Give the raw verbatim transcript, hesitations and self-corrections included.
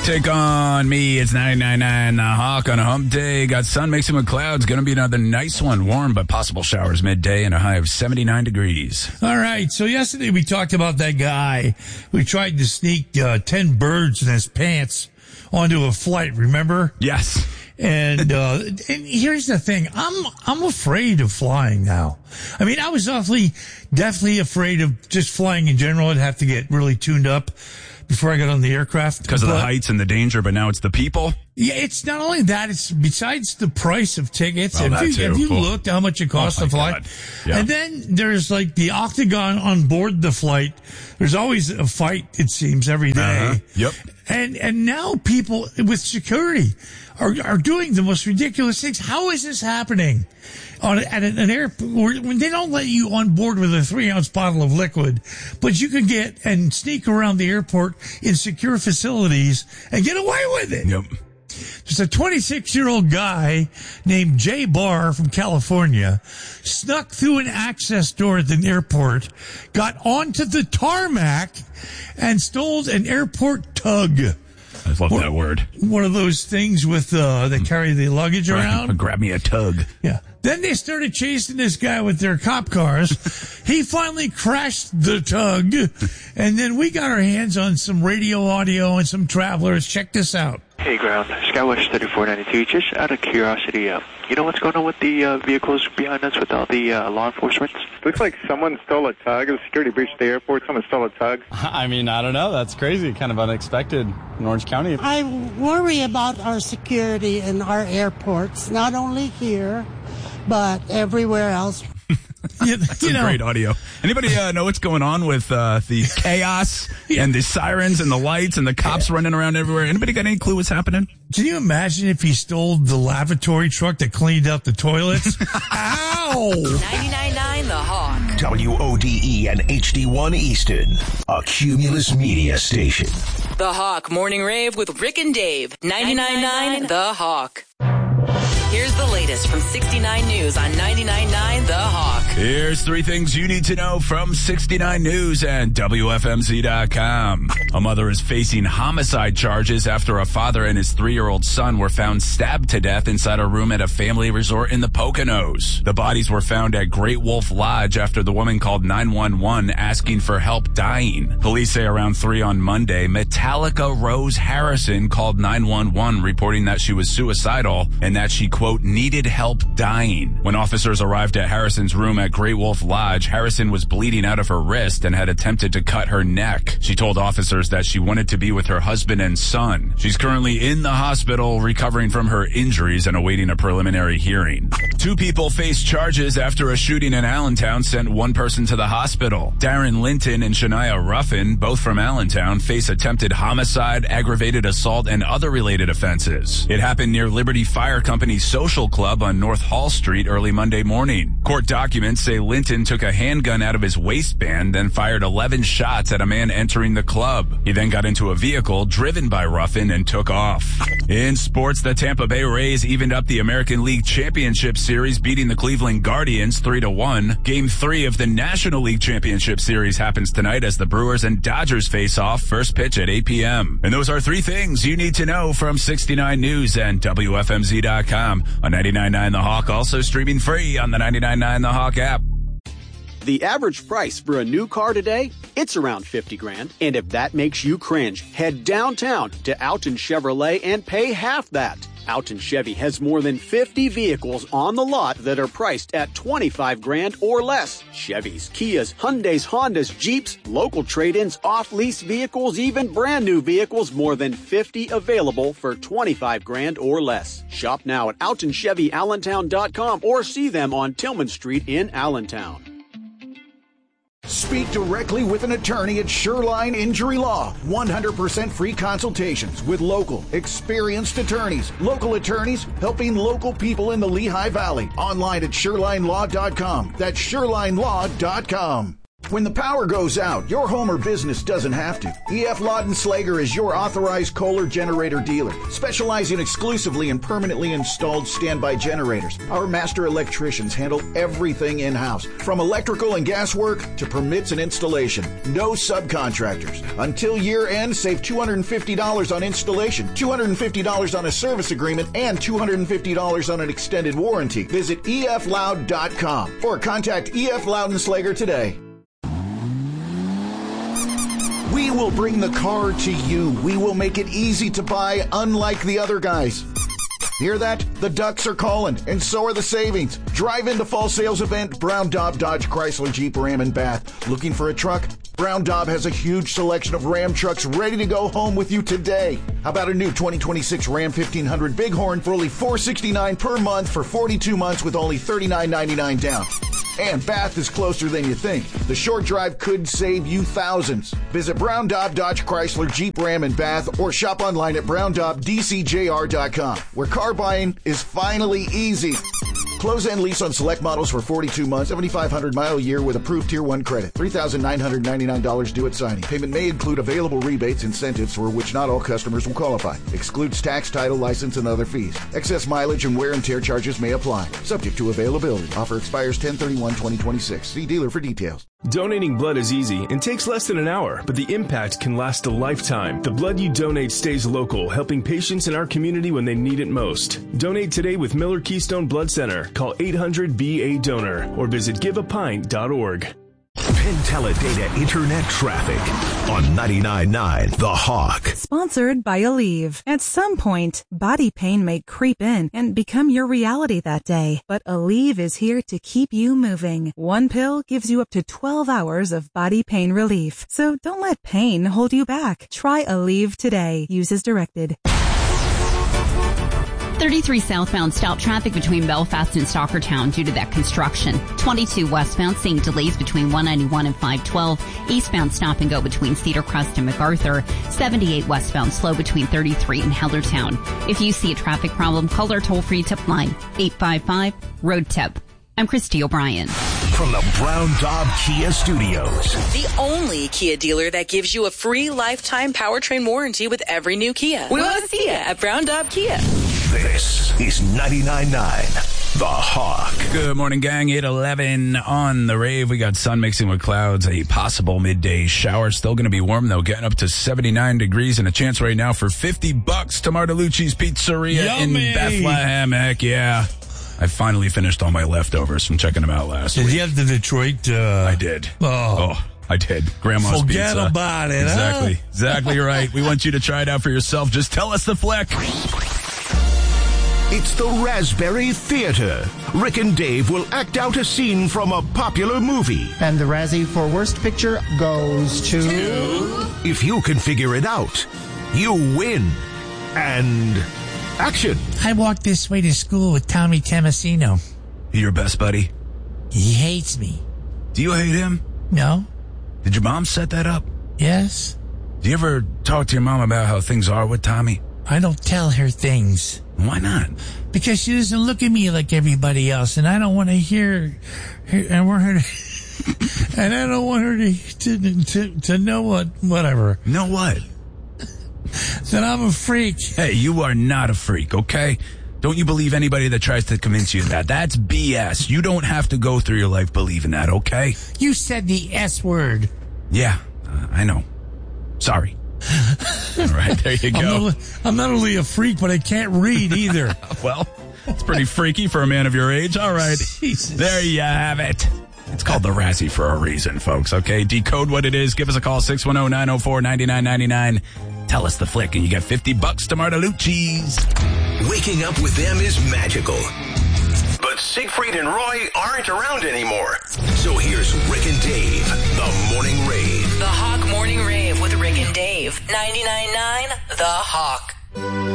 Take on me. It's ninety-nine point nine The Hawk on a hump day. Got sun mixing with clouds. Going to be another nice one. Warm, but possible showers midday and a high of seventy-nine degrees. All right. So yesterday we talked about that guy who tried to sneak uh, ten birds in his pants onto a flight. Remember? Yes. And, uh, and here's the thing. I'm, I'm afraid of flying now. I mean, I was awfully, definitely afraid of just flying in general. I'd have to get really tuned up before I got on the aircraft. Because of the heights and the danger, but now it's the people? Yeah, it's not only that, it's besides the price of tickets. Oh, have, that you, too. have you Oh. looked how much it costs Oh, to fly? God. Yeah. And then there's like the octagon on board the flight. There's always a fight, it seems, every day. Uh-huh. Yep. And and now people with security are are doing the most ridiculous things. How is this happening on at an airport when they don't let you on board with a three ounce bottle of liquid, but you can get and sneak around the airport in secure facilities and get away with it? Yep. There's a twenty-six year old guy named Jay Barr from California snuck through an access door at the airport, got onto the tarmac, and stole an airport tug. I love One- that word. One of those things with uh, that carry the luggage around. Grab me a tug. Yeah. Then they started chasing this guy with their cop cars. He finally crashed the tug, and then we got our hands on some radio audio and some travelers. Check this out. Hey, ground. Skywatch thirty-four ninety-two. Just out of curiosity, uh, you know what's going on with the uh, vehicles behind us with all the uh, law enforcement? Looks like someone stole a tug. A security breach at the airport. Someone stole a tug. I mean, I don't know. That's crazy. Kind of unexpected in Orange County. I worry about our security in our airports, not only here, but everywhere else. You, That's you some know, great audio. Anybody uh, know what's going on with uh, the chaos and the sirens and the lights and the cops running around everywhere? Anybody got any clue what's happening? Can you imagine if he stole the lavatory truck that cleaned out the toilets? Ow! ninety-nine point nine The Hawk. W O D E and H D one Easton, a Cumulus media station. The Hawk Morning Rave with Rick and Dave. ninety-nine point nine The Hawk. Here's the latest from sixty-nine News on ninety-nine point nine The Hawk. Here's three things you need to know from sixty-nine News and W F M Z dot com. A mother is facing homicide charges after a father and his three-year-old son were found stabbed to death inside a room at a family resort in the Poconos. The bodies were found at Great Wolf Lodge after the woman called nine one one asking for help dying. Police say around three on Monday, Metallica Rose Harrison called nine one one reporting that she was suicidal and that she, quote, needed help dying. When officers arrived at Harrison's room at Great Wolf Lodge, Harrison was bleeding out of her wrist and had attempted to cut her neck. She told officers that she wanted to be with her husband and son. She's currently in the hospital recovering from her injuries and awaiting a preliminary hearing. Two people face charges after a shooting in Allentown sent one person to the hospital. Darren Linton and Shania Ruffin, both from Allentown, face attempted homicide, aggravated assault, and other related offenses. It happened near Liberty Fire Company's Social Club on North Hall Street early Monday morning. Court documents say Linton took a handgun out of his waistband, then fired eleven shots at a man entering the club. He then got into a vehicle driven by Ruffin and took off. In sports, the Tampa Bay Rays evened up the American League Championship Series, beating the Cleveland Guardians three to one. Game three of the National League Championship Series happens tonight as the Brewers and Dodgers face off, first pitch at eight p.m. And those are three things you need to know from sixty-nine News and W F M Z dot com. On ninety-nine point nine The Hawk, also streaming free on the ninety-nine point nine The Hawk app. The average price for a new car today, it's around fifty grand. And if that makes you cringe, head downtown to Alton Chevrolet and pay half that. Alton Chevy has more than fifty vehicles on the lot that are priced at twenty-five grand or less. Chevys, Kias, Hyundais, Hondas, Jeeps, local trade-ins, off-lease vehicles, even brand new vehicles, more than fifty available for twenty-five grand or less. Shop now at alton chevy allentown dot com or see them on Tillman Street in Allentown. Speak directly with an attorney at Shoreline Injury Law. one hundred percent free consultations with local, experienced attorneys. Local attorneys helping local people in the Lehigh Valley. Online at shoreline law dot com. That's shoreline law dot com. When the power goes out, your home or business doesn't have to. E F. Laudenslager is your authorized Kohler generator dealer, specializing exclusively in permanently installed standby generators. Our master electricians handle everything in-house, from electrical and gas work to permits and installation. No subcontractors. Until year end, save two hundred fifty dollars on installation, two hundred fifty dollars on a service agreement, and two hundred fifty dollars on an extended warranty. Visit E F loud dot com or contact E F. Laudenslager today. We will bring the car to you. We will make it easy to buy, unlike the other guys. Hear that? The ducks are calling, and so are the savings. Drive into fall sales event, Brown Daub Dodge Chrysler Jeep Ram and Bath. Looking for a truck? Brown Daub has a huge selection of Ram trucks ready to go home with you today. How about a new twenty twenty-six Ram fifteen hundred Bighorn for only four hundred sixty-nine dollars per month for forty-two months with only thirty-nine ninety-nine down? And Bath is closer than you think. The short drive could save you thousands. Visit Brown Daub Dodge Chrysler Jeep Ram and Bath or shop online at brown daub d c j r dot com, where car buying is finally easy. Close and lease on select models for forty-two months, seventy-five hundred mile a year with approved Tier one credit. three thousand nine hundred ninety-nine dollars due at signing. Payment may include available rebates, incentives for which not all customers will qualify. Excludes tax, title, license, and other fees. Excess mileage and wear and tear charges may apply. Subject to availability. Offer expires ten thirty-one twenty twenty-six. See dealer for details. Donating blood is easy and takes less than an hour, but the impact can last a lifetime. The blood you donate stays local, helping patients in our community when they need it most. Donate today with Miller Keystone Blood Center. Call eight hundred B A donor or visit give a pint dot org. Penteledata Internet Traffic on ninety-nine point nine The Hawk. Sponsored by Aleve. At some point, body pain may creep in and become your reality that day. But Aleve is here to keep you moving. One pill gives you up to twelve hours of body pain relief. So don't let pain hold you back. Try Aleve today. Use as directed. thirty-three southbound stop traffic between Belfast and Stockertown due to that construction. twenty-two westbound seeing delays between one ninety-one and five twelve. Eastbound stop and go between Cedar Crest and MacArthur. seventy-eight westbound slow between thirty-three and Hellertown. If you see a traffic problem, call our toll-free tip line, eight five five, road tip. I'm Christy O'Brien. From the Brown Daub Kia Studios. The only Kia dealer that gives you a free lifetime powertrain warranty with every new Kia. We want to see you at Brown Daub Kia. This is ninety-nine point nine The Hawk. Good morning, gang. eight eleven on the rave. We got sun mixing with clouds, a possible midday shower. Still going to be warm, though, getting up to seventy-nine degrees, and a chance right now for fifty bucks to Martelluzzi's Pizzeria Yummy. in Bethlehem. Heck yeah. I finally finished all my leftovers from checking them out last Did week. you have the Detroit? Uh, I did. Oh. oh. I did. Grandma's Forget pizza. about it. Exactly. Huh? Exactly right. We want you to try it out for yourself. Just tell us the flick. It's the Raspberry Theater. Rick and Dave will act out a scene from a popular movie. And the Razzie for Worst Picture goes to... If you can figure it out, you win. And action. I walked this way to school with Tommy Tomasino. Your best buddy? He hates me. Do you hate him? No. Did your mom set that up? Yes. Do you ever talk to your mom about how things are with Tommy? I don't tell her things. Why not? Because she doesn't look at me like everybody else, and I don't want to hear, hear I want her to, and I don't want her to, to, to, to know what, whatever. Know what? That I'm a freak. Hey, you are not a freak, okay? Don't you believe anybody that tries to convince you of that? That's B S. You don't have to go through your life believing that, okay? You said the S word. Yeah, uh, I know. Sorry. All right, there you go. I'm not, I'm not only a freak, but I can't read either. Well, it's pretty freaky for a man of your age. All right. Jesus. There you have it. It's called the Razzie for a reason, folks, okay? Decode what it is. Give us a call, six one zero, nine zero four, nine nine nine nine. Tell us the flick, and you get fifty bucks to Martelluzzi's. Waking up with them is magical. But Siegfried and Roy aren't around anymore. So here's Rick and Dave, the Morning Rave. The Hawk Morning Rave with Rick and Dave. ninety-nine point nine The Hawk.